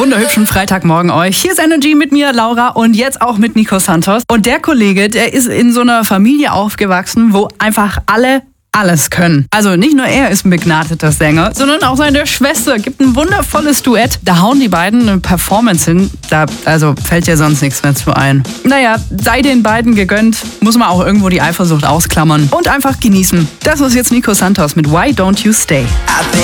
wunderhübschen Freitagmorgen euch. Hier ist Energy mit mir, Laura, und jetzt auch mit Nico Santos. Und der Kollege, der ist in so einer Familie aufgewachsen, wo einfach alle alles können. Also nicht nur er ist ein begnadeter Sänger, sondern auch seine Schwester gibt ein wundervolles Duett. Da hauen die beiden eine Performance hin. Da fällt ja sonst nichts mehr zu ein. Naja, sei den beiden gegönnt, muss man auch irgendwo die Eifersucht ausklammern und einfach genießen. Das ist jetzt Nico Santos mit Why Don't You Stay.